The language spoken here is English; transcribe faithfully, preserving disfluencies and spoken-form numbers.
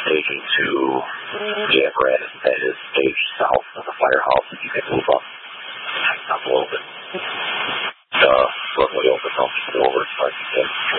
staging to the apparatus that is staged south of the firehouse. If you can move up, tighten up a little bit. The footway opens up over so I can get